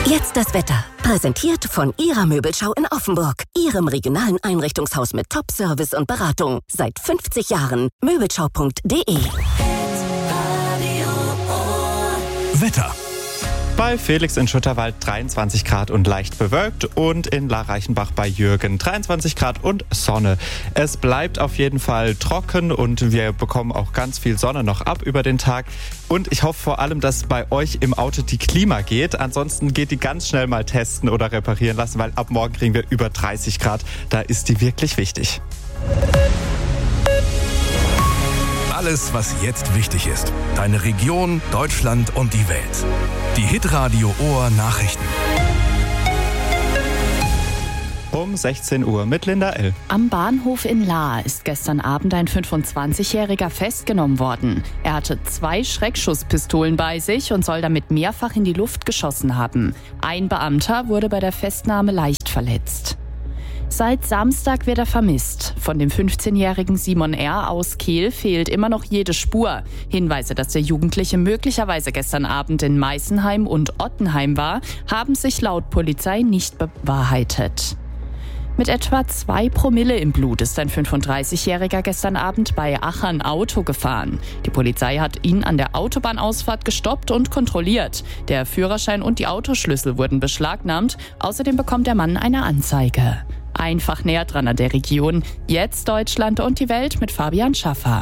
Jetzt das Wetter. Präsentiert von Ihrer Möbelschau in Offenburg. Ihrem regionalen Einrichtungshaus mit Top-Service und Beratung. Seit 50 Jahren. Möbelschau.de. Wetter. Bei Felix in Schutterwald 23 Grad und leicht bewölkt und in La Reichenbach bei Jürgen 23 Grad und Sonne. Es bleibt auf jeden Fall trocken und wir bekommen auch ganz viel Sonne noch ab über den Tag. Und ich hoffe vor allem, dass bei euch im Auto die Klima geht. Ansonsten geht die ganz schnell mal testen oder reparieren lassen, weil ab morgen kriegen wir über 30 Grad. Da ist die wirklich wichtig. Alles, was jetzt wichtig ist. Deine Region, Deutschland und die Welt. Die Hitradio Ohr Nachrichten. Um 16 Uhr mit Linda L. Am Bahnhof in Lahr ist gestern Abend ein 25-Jähriger festgenommen worden. Er hatte 2 Schreckschusspistolen bei sich und soll damit mehrfach in die Luft geschossen haben. Ein Beamter wurde bei der Festnahme leicht verletzt. Seit Samstag wird er vermisst. Von dem 15-jährigen Simon R. aus Kehl fehlt immer noch jede Spur. Hinweise, dass der Jugendliche möglicherweise gestern Abend in Meißenheim und Ottenheim war, haben sich laut Polizei nicht bewahrheitet. Mit etwa 2 Promille im Blut ist ein 35-Jähriger gestern Abend bei Achern Auto gefahren. Die Polizei hat ihn an der Autobahnausfahrt gestoppt und kontrolliert. Der Führerschein und die Autoschlüssel wurden beschlagnahmt. Außerdem bekommt der Mann eine Anzeige. Einfach näher dran an der Region. Jetzt Deutschland und die Welt mit Fabian Schaffer.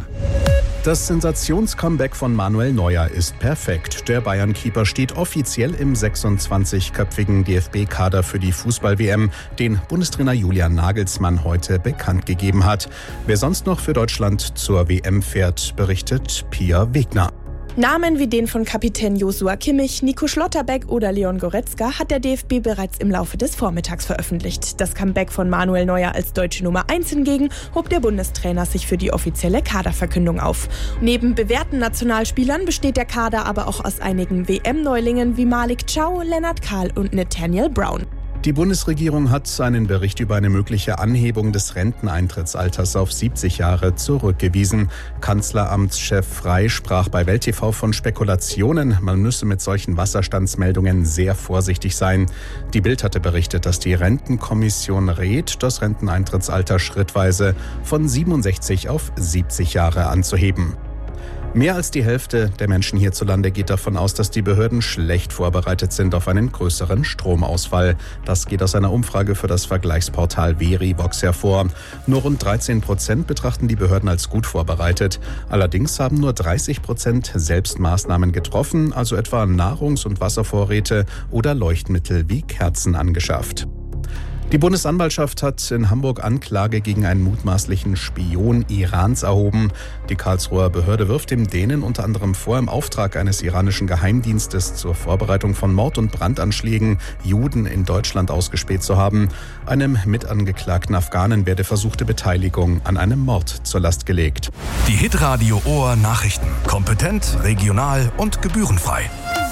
Das Sensations-Comeback von Manuel Neuer ist perfekt. Der Bayern-Keeper steht offiziell im 26-köpfigen DFB-Kader für die Fußball-WM, den Bundestrainer Julian Nagelsmann heute bekannt gegeben hat. Wer sonst noch für Deutschland zur WM fährt, berichtet Pia Wegner. Namen wie den von Kapitän Joshua Kimmich, Nico Schlotterbeck oder Leon Goretzka hat der DFB bereits im Laufe des Vormittags veröffentlicht. Das Comeback von Manuel Neuer als deutsche Nummer 1 hingegen hob der Bundestrainer sich für die offizielle Kaderverkündung auf. Neben bewährten Nationalspielern besteht der Kader aber auch aus einigen WM-Neulingen wie Malik Chow, Lennart Kahl und Nathaniel Brown. Die Bundesregierung hat einen Bericht über eine mögliche Anhebung des Renteneintrittsalters auf 70 Jahre zurückgewiesen. Kanzleramtschef Frey sprach bei Welt TV von Spekulationen. Man müsse mit solchen Wasserstandsmeldungen sehr vorsichtig sein. Die Bild hatte berichtet, dass die Rentenkommission rät, das Renteneintrittsalter schrittweise von 67 auf 70 Jahre anzuheben. Mehr als die Hälfte der Menschen hierzulande geht davon aus, dass die Behörden schlecht vorbereitet sind auf einen größeren Stromausfall. Das geht aus einer Umfrage für das Vergleichsportal Verivox hervor. Nur rund 13% betrachten die Behörden als gut vorbereitet. Allerdings haben nur 30% selbst Maßnahmen getroffen, also etwa Nahrungs- und Wasservorräte oder Leuchtmittel wie Kerzen angeschafft. Die Bundesanwaltschaft hat in Hamburg Anklage gegen einen mutmaßlichen Spion Irans erhoben. Die Karlsruher Behörde wirft dem Dänen unter anderem vor, im Auftrag eines iranischen Geheimdienstes zur Vorbereitung von Mord- und Brandanschlägen Juden in Deutschland ausgespäht zu haben. Einem mitangeklagten Afghanen werde versuchte Beteiligung an einem Mord zur Last gelegt. Die Hitradio Ohr Nachrichten. Kompetent, regional und gebührenfrei.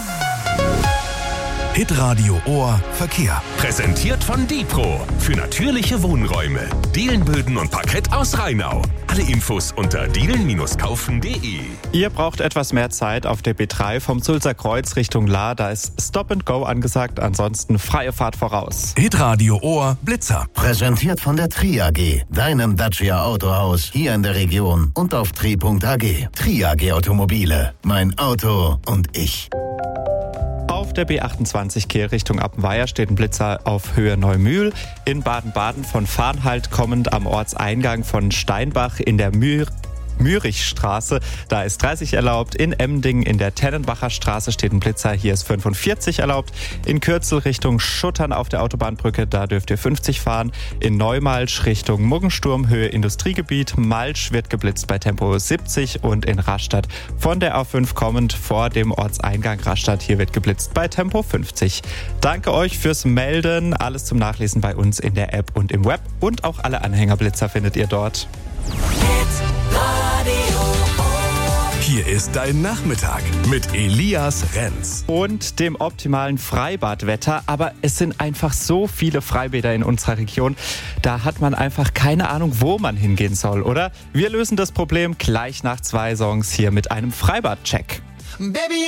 Hitradio Ohr Verkehr. Präsentiert von Dipro für natürliche Wohnräume. Dielenböden und Parkett aus Rheinau. Alle Infos unter dielen-kaufen.de. Ihr braucht etwas mehr Zeit auf der B3 vom Sulzer Kreuz Richtung Lahr. Da ist Stop and Go angesagt, ansonsten freie Fahrt voraus. Hitradio Ohr Blitzer. Präsentiert von der TRI-AG, deinem Dacia Autohaus hier in der Region und auf tri.ag. TRI-AG Automobile, mein Auto und ich. Auf der B28 Kehl Richtung Appenweier steht ein Blitzer auf Höhe Neumühl. In Baden-Baden von Farnhalt kommend am Ortseingang von Steinbach in der Mürichstraße. Da ist 30 erlaubt. In Emding in der Tennenbacher Straße steht ein Blitzer. Hier ist 45 erlaubt. In Kürzel Richtung Schuttern auf der Autobahnbrücke, da dürft ihr 50 fahren. In Neumalsch Richtung Muggensturm, Höhe Industriegebiet. Malsch wird geblitzt bei Tempo 70 und in Rastatt von der A5 kommend vor dem Ortseingang Rastatt. Hier wird geblitzt bei Tempo 50. Danke euch fürs Melden. Alles zum Nachlesen bei uns in der App und im Web. Und auch alle Anhängerblitzer findet ihr dort. Hier ist dein Nachmittag mit Elias Renz. Und dem optimalen Freibadwetter. Aber es sind einfach so viele Freibäder in unserer Region. Da hat man einfach keine Ahnung, wo man hingehen soll, oder? Wir lösen das Problem gleich nach 2 Songs hier mit einem Freibad-Check. Baby